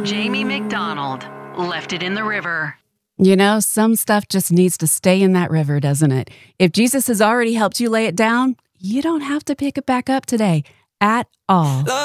Jamie McDonald left it in the river. You know, some stuff just needs to stay in that river, doesn't it? If Jesus has already helped you lay it down, you don't have to pick it back up today at all.